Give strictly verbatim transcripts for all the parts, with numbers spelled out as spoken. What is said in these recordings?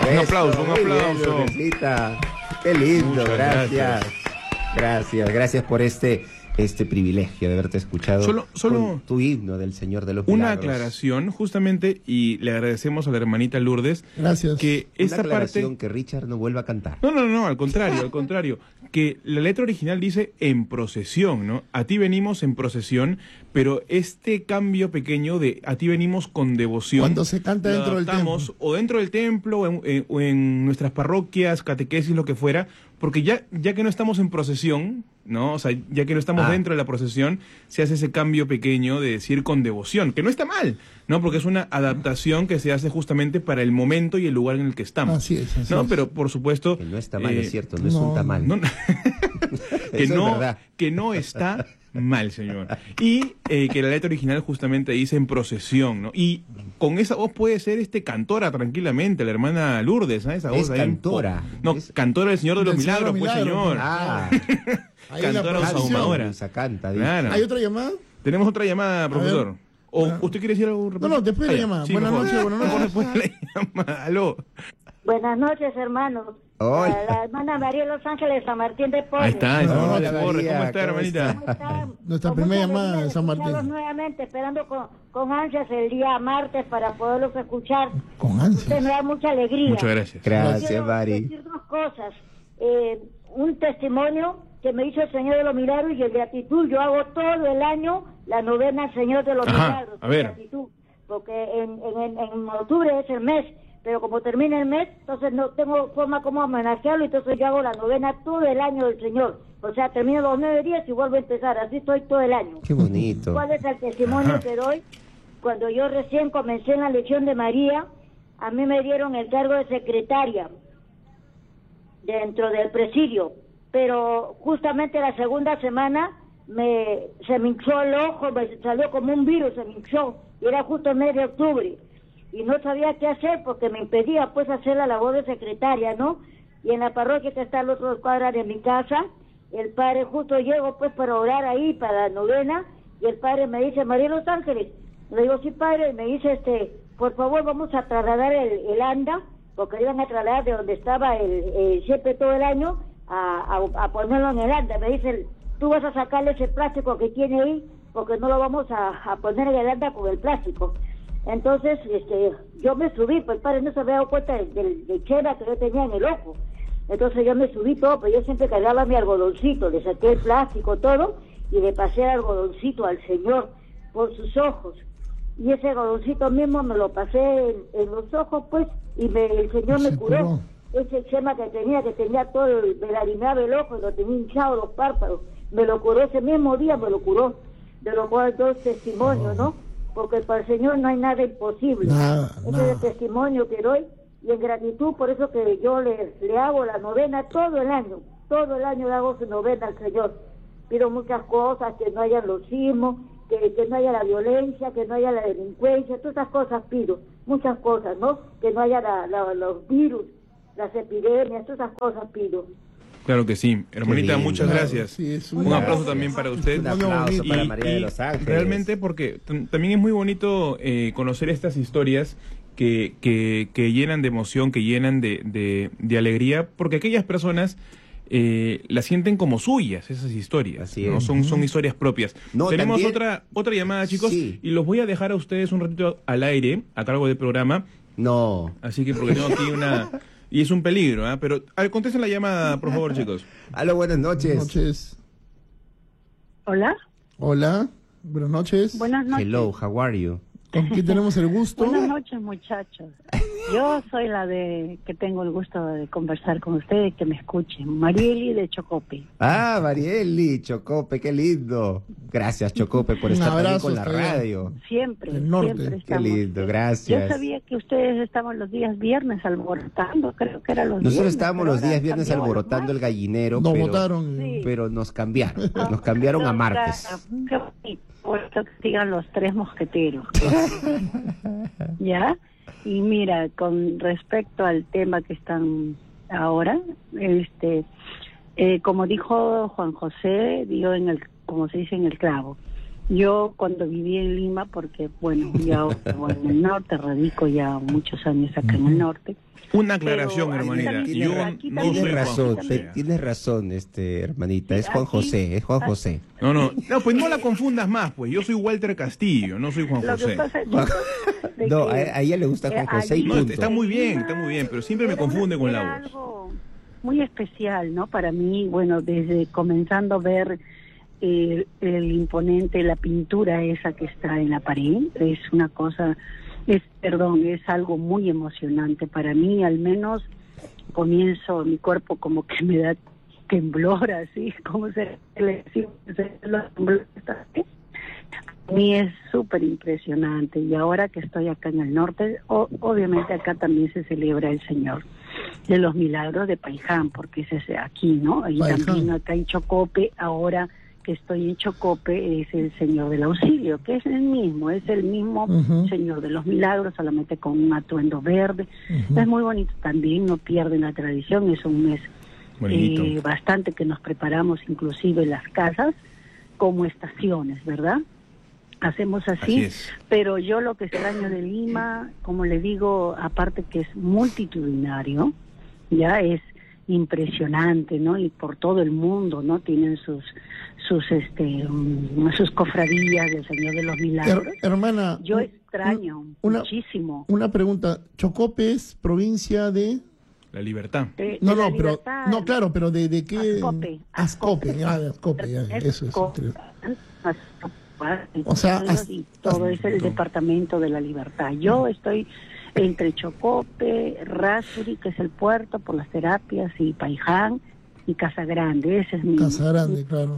Un aplauso, un aplauso. Bien, qué lindo, Muchas gracias. gracias. Gracias, gracias por este este privilegio de haberte escuchado Solo, solo con tu himno del Señor de los una Milagros. aclaración, justamente, y le agradecemos a la hermanita Lourdes. Gracias. Que Una esta aclaración parte... que Richard no vuelva a cantar. No, no, no, al contrario, al contrario. Que la letra original dice en procesión, ¿no? A ti venimos en procesión, pero este cambio pequeño de a ti venimos con devoción. Cuando se canta lo dentro del adaptamos templo. o dentro del templo o en, en- o en nuestras parroquias, catequesis, lo que fuera, porque ya, ya que no estamos en procesión, ¿no? O sea, ya que no estamos Ah. dentro de la procesión, se hace ese cambio pequeño de decir con devoción, que no está mal, ¿no? Porque es una adaptación que se hace justamente para el momento y el lugar en el que estamos. Así es, así ¿no? es. Pero por supuesto... Que no está mal, eh, es cierto, no es no, un tamal. no, que, Eso es no, verdad. que no está mal, señor. Y eh, que la letra original justamente dice en procesión, ¿no? Y con esa voz puede ser este cantora tranquilamente, la hermana Lourdes, ¿sabes? Esa voz Es ahí, cantora. oh, no, Es- cantora del Señor de los Del Señor de Milagros, los pues, Milagros, señor. Ah, Ahí la Cantora producción. ahumadora. esa canta, dice. Claro. ¿Hay otra llamada? Tenemos otra llamada, profesor. ver. ¿O Bueno. usted quiere decir algo? No, no, después de la Ah, ya. llamada. Sí, Buenas por noches, favor. buenas noches. Después de la llamada. Aló. Buenas noches, hermanos. Hola. A la hermana María Los Ángeles, San Martín de Porres. Ahí está, esa Hola, María Porres. María, ¿Cómo está, ¿cómo hermanita? ¿Cómo están? Nuestra Con primera mucha llamada alegría de San Martín. escucharlos nuevamente, esperando con, con ansias el día martes para poderlos escuchar. Con Usted ansias. me da mucha alegría. Muchas gracias. Gracias, Quiero Mari. decir dos cosas. Eh, un testimonio que me hizo el Señor de los Milagros y el de gratitud. Yo hago todo el año la novena al Señor de los Ajá, Milagros. a ver. de gratitud, porque en, en, en, en octubre es el mes, pero como termina el mes, entonces no tengo forma como homenajearlo, entonces yo hago la novena todo el año del Señor. O sea, termino los nueve días y vuelvo a empezar. Así estoy todo el año. Qué bonito. ¿Cuál es el testimonio Ajá. que doy? Cuando yo recién comencé en la Legión de María, a mí me dieron el cargo de secretaria dentro del presidio, pero justamente la segunda semana me se me hinchó el ojo, me salió como un virus, se me hinchó, y era justo el mes de octubre, y no sabía qué hacer porque me impedía pues hacer la labor de secretaria, ¿no? Y en la parroquia que está al otro cuadra de mi casa, el padre justo llegó pues para orar ahí, para la novena, y el padre me dice, María Los Ángeles, le digo, sí padre, y me dice, este, por favor vamos a trasladar el, el anda, porque iban a trasladar de donde estaba el, el siempre todo el año, a, a, a ponerlo en el anda. Me dice, tú vas a sacarle ese plástico que tiene ahí, porque no lo vamos a, a poner en el anda con el plástico. Entonces, este, yo me subí, pues el padre no se había dado cuenta del, del, del chera que yo tenía en el ojo. Entonces yo me subí todo, pero yo siempre cargaba mi algodoncito, le saqué el plástico, todo, y le pasé el algodoncito al Señor por sus ojos. Y ese algodoncito mismo me lo pasé en, en los ojos, pues, y me, el Señor Se me curó. curó. Ese eczema que tenía, que tenía todo, el, me larinaba el ojo, y lo tenía hinchado los párpados. Me lo curó ese mismo día, me lo curó. De lo cual dos testimonios, ¿no? Porque para el Señor no hay nada imposible. Nada, Ese nada. es el testimonio que doy, y en gratitud, por eso que yo le, le hago la novena todo el año. Todo el año le hago su novena al Señor. Pido muchas cosas, que no haya los sismos, que, que no haya la violencia, que no haya la delincuencia, todas esas cosas pido, muchas cosas, ¿no? Que no haya la, la, los virus, las epidemias, todas esas cosas pido. Claro que sí. Hermanita, lindo. muchas Claro, gracias. sí, es un un- aplauso Gracias. también para usted. Un aplauso Y- para María de los Ángeles. Realmente porque t- también es muy bonito eh, conocer estas historias que, que, que llenan de emoción, que llenan de, de, de alegría, porque aquellas personas eh, las sienten como suyas, esas historias. Así ¿no? es. Son, son historias propias. No, Tenemos también- otra otra llamada, chicos, Sí. y los voy a dejar a ustedes un ratito al aire, a cargo del programa, No. así que porque tengo aquí una... Y es un peligro, ¿ah? Pero a ver, contesten la llamada, por favor, chicos. Aló, buenas noches. Buenas noches. Hola, Hola. Buenas noches. buenas noches. Hello, how are you? ¿Con quién tenemos el gusto? Buenas noches, muchachos. Yo soy la de que tengo el gusto de conversar con ustedes y que me escuchen. Marieli de Chocope. Ah, Marieli, Chocope, qué lindo. Gracias, Chocope, por Un estar también abrazo con la hasta allá. radio. Siempre, Del norte. siempre Qué estamos. lindo, gracias. Yo sabía que ustedes estaban los días viernes alborotando, creo que era los Nosotros viernes, estábamos pero los ahora días viernes cambió, alborotando el ¿verdad? gallinero, Nos pero, votaron. Sí. pero nos cambiaron, nos cambiaron a martes. Qué bonito, por eso que digan los tres mosqueteros. ¿Ya? Y mira, con respecto al tema que están ahora, este, eh, como dijo Juan José, dio en el, como se dice, en el clavo. Yo cuando viví en Lima, porque bueno, ya bueno, en el norte, radico ya muchos años acá en el norte. Una aclaración, Pero aquí hermanita. también- Yo aquí no también- soy Tienes Juan razón, José. te- tienes razón, este hermanita. Sí, Es Juan aquí- José, es Juan José. No, no, no, pues no la confundas más, pues. Yo soy Walter Castillo, no soy Juan Lo que José. pasa es de No, que, a, a ella le gusta Juan eh, José y allí- No, punto. está muy bien, está muy bien, pero siempre me Era una- confunde con la era voz. algo muy especial, ¿no? Para mí, bueno, desde comenzando a ver eh, el imponente, la pintura esa que está en la pared, es una cosa, es, perdón, es algo muy emocionante para mí, al menos comienzo, mi cuerpo como que me da temblor, así, como se le dice, los temblores, ¿sí? A mí es súper impresionante y ahora que estoy acá en el norte, o- obviamente acá también se celebra el Señor de los Milagros de Paiján, porque ese es aquí, ¿no? Y Paiján. también acá en Chocope, ahora que estoy en Chocope, es el Señor del Auxilio, que es el mismo, es el mismo Ujú. Señor de los Milagros, solamente con un atuendo verde. Ujú. Es muy bonito también, no pierden la tradición, es un mes Bonito. eh, bastante que nos preparamos inclusive en las casas como estaciones, ¿verdad? Hacemos así, Así es. pero yo lo que extraño de Lima, como le digo, aparte que es multitudinario, ya es impresionante, ¿no? Y por todo el mundo, ¿no? Tienen sus sus este um, sus cofradías del Señor de los Milagros. Her- hermana, Yo un- extraño una- muchísimo. una pregunta. Chocope es provincia de... La libertad. de- No, de la no, pero... libertad. No, claro, pero ¿de, de qué? Ascope. Ascope, ah, de Ascope, ya, eso es. Ascope, O sea, as- y todo es el departamento de la libertad. Yo estoy entre Chocope, Rasuri, que es el puerto por las terapias, y Paiján y Casa Grande. Ese es mi Casa Grande, claro.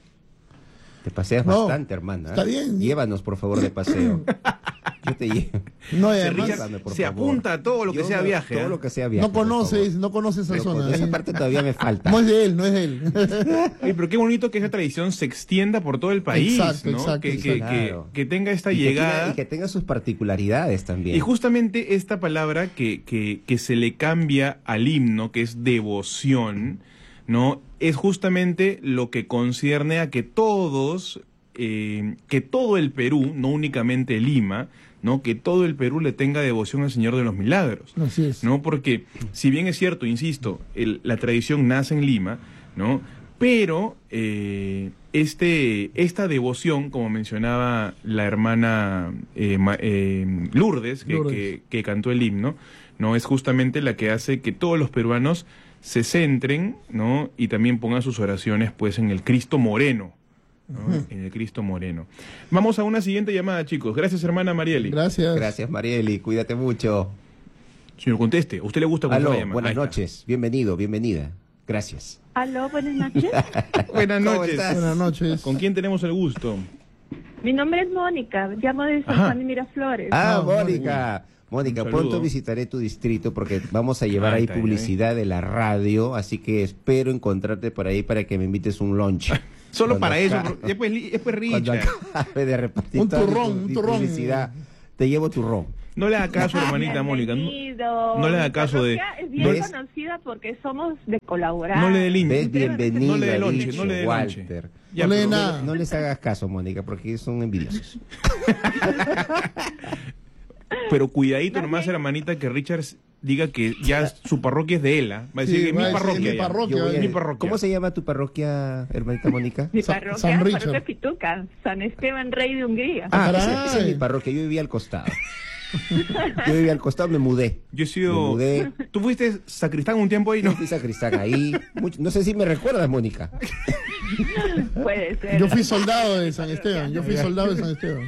Te paseas No, bastante, hermana. está bien. Llévanos, por favor, de paseo. Yo te llevo. No, y Se, además, Richard por se favor. apunta a todo lo que Yo sea no- viaje. Todo ¿eh? lo que sea viaje. no por conoces, favor. no conoces esa Pero zona. esa ¿eh? parte todavía me falta. No es de él, no es de él. Oye, pero qué bonito que esa tradición se extienda por todo el país, Exacto, ¿no? exacto, que, que, exacto. que- que tenga esta Y que tenga- llegada. y que tenga sus particularidades también. Y justamente esta palabra que, que, que se le cambia al himno, que es devoción, ¿no? Es justamente lo que concierne a que todos, eh, que todo el Perú, no únicamente Lima, ¿no? Que todo el Perú le tenga devoción al Señor de los Milagros. Así es. ¿No? Porque, si bien es cierto, insisto, el- la tradición nace en Lima, ¿no? Pero eh, este, esta devoción, como mencionaba la hermana eh, ma- eh, Lourdes, que, Lourdes. Que, que cantó el himno, ¿no? Es justamente la que hace que todos los peruanos se centren, ¿no? Y también pongan sus oraciones, pues, en el Cristo Moreno, ¿no? Ujú. En el Cristo Moreno. Vamos a una siguiente llamada, chicos. Gracias, hermana Marieli. Gracias. Gracias, Marieli. Cuídate mucho. Señor, conteste. ¿A usted le gusta cuando Aló, la llama? buenas Ahí está. noches. Bienvenido, bienvenida. Gracias. Aló, buenas noches. Buenas ¿Cómo noches. estás? Buenas noches. ¿Con quién tenemos el gusto? Mi nombre es Mónica, llamo de San Ajá. Juan de Miraflores. Ah, Ah, Mónica. Mónica, Un saludo. pronto visitaré tu distrito porque vamos a llevar Ah, ahí está bien, publicidad de la radio, así que espero encontrarte por ahí para que me invites un lunch. Solo Cuando para eso. acabe- pero Después, li- después Cuando Richard. acabe de repartir Un toda mi turrón, pu- un mi turrón. publicidad, te llevo turrón. No le haga caso, hermanita Mónica. No, Bienvenido. no le haga Mi caso de- parroquia es bien ¿Ves? conocida porque somos de colaborar. no le dé link. ¿Ves? Bienvenido. No le dé ha lonche, dicho no le dé lonche. Walter. Ya, No le dé pero- nada. No les hagas caso, Mónica, porque son envidiosos. Pero cuidadito nomás, hermanita, que Richard diga que ya su parroquia es de él. ¿ah? Va a decir Sí, que va a mi decir, parroquia. mi ya. parroquia, Yo voy a- Mi parroquia. ¿Cómo se llama tu parroquia, hermanita Mónica? Mi Sa- parroquia, San Richard. parroquia Pituca, San Esteban Rey de Hungría. Ah, Caray. esa, esa es mi parroquia, yo vivía al costado. Yo vivía al costado, me mudé. Yo he Me sido. mudé. Tú fuiste sacristán un tiempo ahí, Yo ¿no? fui sacristán ahí. Mucho- no sé si me recuerdas, Mónica. Puede ser. Yo fui soldado de San Esteban. Yo fui soldado de San Esteban.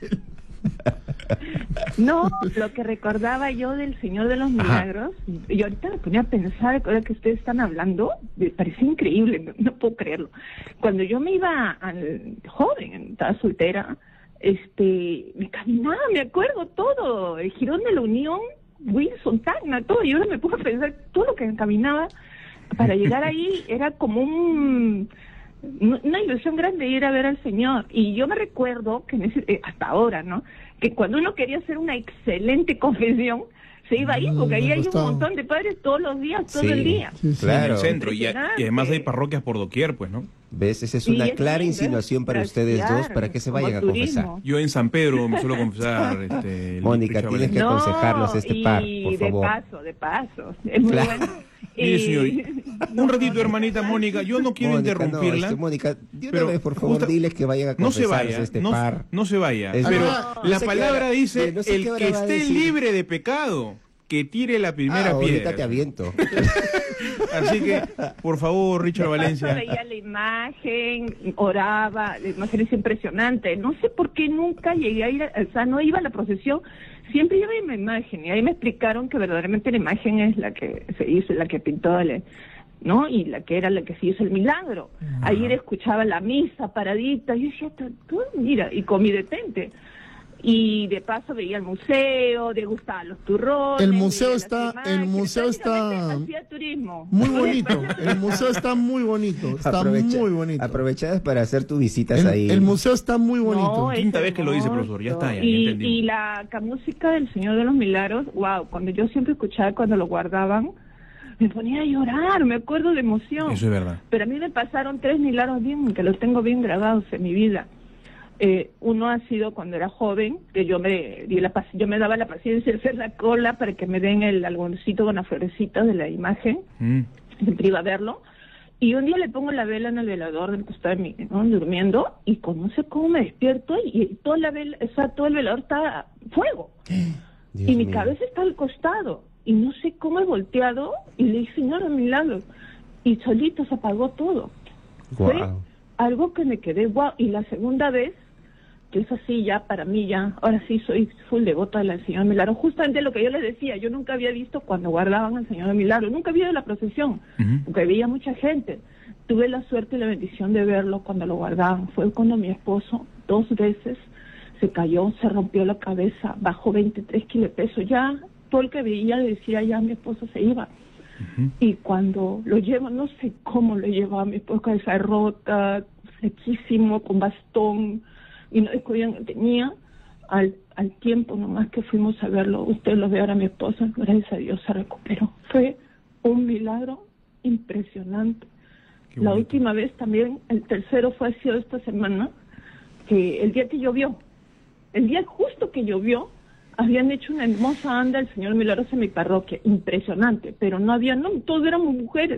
No, lo que recordaba yo del Señor de los Milagros, y ahorita me ponía a pensar con lo que ustedes están hablando, me parece increíble, no, no puedo creerlo. Cuando yo me iba al joven, estaba soltera, este, me caminaba, me acuerdo todo, el Jirón de la Unión, Wilson, Tacna, todo, y ahora me pongo a pensar, todo lo que caminaba para llegar ahí era como un... una ilusión grande ir a ver al Señor. Y yo me recuerdo que en ese, eh, hasta ahora, ¿no? Que cuando uno quería hacer una excelente confesión, se iba ahí, porque ahí Mm, hay un costado. montón de padres todos los días, todo Sí. el día. Sí, sí. Claro. En el centro. Y, y además hay parroquias por doquier, pues, ¿no? ¿Ves? Esa es Y una es clara lindo, insinuación para es ustedes dos, pasear, para que se como vayan a turismo. confesar. Yo en San Pedro me suelo confesar. Este, el Mónica, Richard tienes que Valencia. aconsejarlos a este y par, por favor. de paso, de paso. Es muy Claro. bueno. Mire, Y- señor, un ratito, hermanita Mónica, yo no quiero Mónica, interrumpirla. No, este, Mónica, de una pero vez, por favor, justa- diles que vayan a No se confesarse vaya, a este no, par. no se vaya. Es- Pero Ah, no la sé qué palabra hora- dice, no sé el qué hora que va a esté decir. libre de pecado, que tire la primera Ah, ahorita piedra. te aviento. Así que, por favor, Richard Yo Valencia. veía la imagen, oraba, la imagen es impresionante. No sé por qué nunca llegué a ir, a- o sea, no iba a la procesión, siempre iba a la imagen. Y ahí me explicaron que verdaderamente la imagen es la que se hizo, la que pintó, el- ¿no? Y la que era la que se hizo el milagro. Ayer escuchaba la misa paradita, y yo decía, tú, tú, mira, y con mi detente. Y de paso veía el museo, degustaba los turrones. El museo veía las está- el imágenes, museo está- prácticamente hacía turismo. Muy bonito. El museo está muy bonito. Está Aprovecha- muy bonito. Aprovechadas para hacer tus visitas El, ahí. el museo está muy bonito. No, es Quinta vez que lo dice, hermoso. profesor, ya está, ya, ya y, entendimos. y la ca- música del Señor de los Milagros, wow, cuando yo siempre escuchaba cuando lo guardaban, me ponía a llorar, me acuerdo de emoción. Eso es verdad. Pero a mí me pasaron tres milagros bien, que los tengo bien grabados en mi vida. Eh, uno ha sido cuando era joven, que yo me di la pac- yo me daba la paciencia de hacer la cola para que me den el algodoncito con la florecita de la imagen. Mm. Siempre iba a verlo. Y un día le pongo la vela en el velador del costado de mí, ¿no? Durmiendo, y con no sé cómo me despierto y toda la vela, o sea, todo el velador está a fuego. Dios y mi mío. cabeza está al costado. Y no sé cómo he volteado y le dije, Señor, milagro. Y solito se apagó todo. Fue Guau. algo que me quedé guau. Y la segunda vez, que es así ya, para mí ya, ahora sí soy full devota del Señor Milagro. Justamente lo que yo les decía, yo nunca había visto cuando guardaban al Señor Milagro, nunca había ido a la procesión, Ujú. porque veía mucha gente. Tuve la suerte y la bendición de verlo cuando lo guardaban. Fue cuando mi esposo dos veces se cayó, se rompió la cabeza, bajó veintitrés kilos de peso. Ya todo el que veía le decía, ya mi esposo se iba. Ujú. Y cuando lo llevo, no sé cómo lo llevaba mi esposo, cabeza rota, sequísimo, con bastón, y no descubrían que tenía. Al, al tiempo nomás que fuimos a verlo, usted lo ve ahora, mi esposo, gracias a Dios se recuperó. Fue un milagro impresionante. Qué La bonito. última vez también, el tercero fue así esta semana, que el día que llovió, el día justo que llovió, habían hecho una hermosa anda el Señor Milagros en mi parroquia, impresionante, pero no había, no, todos éramos mujeres.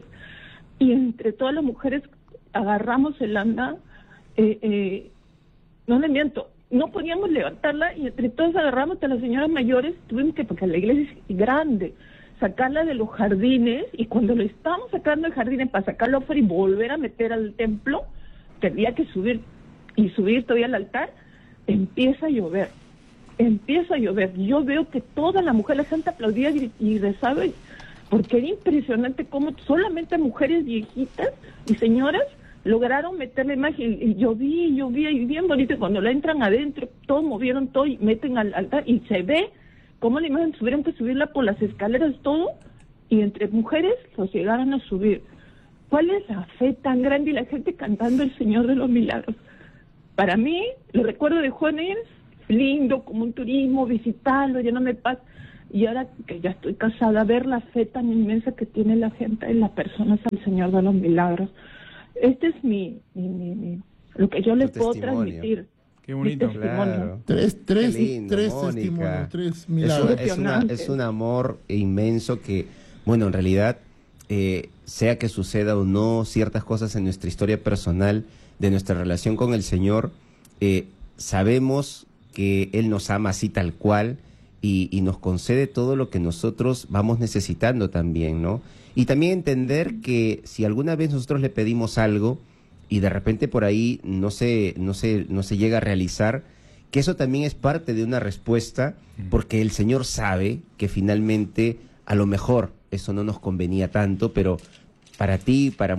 Y entre todas las mujeres agarramos el anda, eh, eh, no le miento, no podíamos levantarla y entre todos agarramos a las señoras mayores, tuvimos que, porque la iglesia es grande, sacarla de los jardines, y cuando lo estábamos sacando del jardín para sacarlo afuera y volver a meter al templo, que había que subir y subir todavía al altar, empieza a llover, empieza a llover. Yo veo que toda la mujer, la gente aplaudía y, y rezaba, y- porque era impresionante cómo solamente mujeres viejitas y señoras lograron meter la imagen, y llovía y llovía y bien bonito, y cuando la entran adentro, todos movieron todo y meten al altar, y se ve cómo la imagen tuvieron que subirla por las escaleras todo, y entre mujeres los llegaron a subir. ¿Cuál es la fe tan grande y la gente cantando el Señor de los Milagros? Para mí, lo recuerdo de jóvenes, lindo, como un turismo, visitarlo, llenarme de paz. Y ahora que ya estoy casada, ver la fe tan inmensa que tiene la gente en las personas al Señor de los Milagros. Este es mi, mi, mi, mi- lo que yo les puedo testimonio. transmitir. Qué bonito. Mi testimonio. Claro. Tres, tres, Qué lindo, tres Mónica. testimonios, tres Es un, milagros. es, una- Impresionante. es un amor inmenso que, bueno, en realidad, eh, sea que suceda o no ciertas cosas en nuestra historia personal, de nuestra relación con el Señor, eh, sabemos que Él nos ama así tal cual y, y nos concede todo lo que nosotros vamos necesitando también, ¿no? Y también entender que si alguna vez nosotros le pedimos algo y de repente por ahí no se, no se, no se llega a realizar, que eso también es parte de una respuesta, porque el Señor sabe que finalmente a lo mejor eso no nos convenía tanto, pero para ti, para